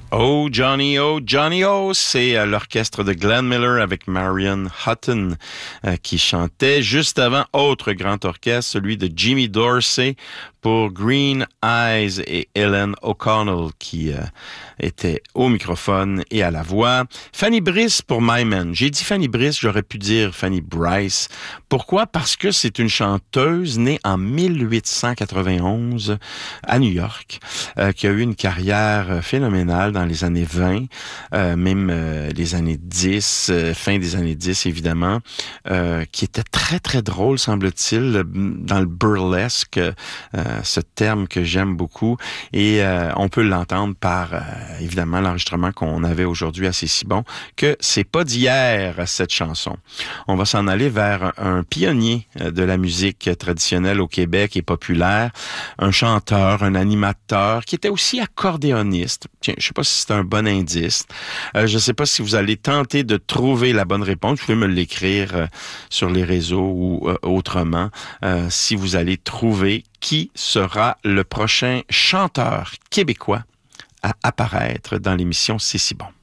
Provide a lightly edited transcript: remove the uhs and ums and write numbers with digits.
Oh Johnny, oh Johnny, oh, c'est l'orchestre de Glenn Miller avec Marion Hutton qui chantait. Juste avant, autre grand orchestre, celui de Jimmy Dorsey pour Green Eyes et Ellen O'Connell qui était au microphone et à la voix. Fanny Brice pour My Man. J'ai dit Fanny Brice, j'aurais pu dire Fanny Brice. Pourquoi? Parce que c'est une chanteuse née en 1891 à New York qui a eu une carrière phénoménale dans les années 20, même les années 10, fin des années 10 évidemment, qui était très très drôle semble-t-il dans le burlesque, ce terme que j'aime beaucoup, et on peut l'entendre par évidemment l'enregistrement qu'on avait aujourd'hui à C'est si bon que c'est pas d'hier cette chanson. On va s'en aller vers un pionnier de la musique traditionnelle au Québec et populaire, un chanteur, un animateur qui était aussi accordéoniste. Tiens, je sais pas si c'est un bon indice. Je sais pas si vous allez tenter de trouver la bonne réponse. Vous pouvez me l'écrire sur les réseaux ou autrement. Si vous allez trouver qui sera le prochain chanteur québécois à apparaître dans l'émission C'est si bon.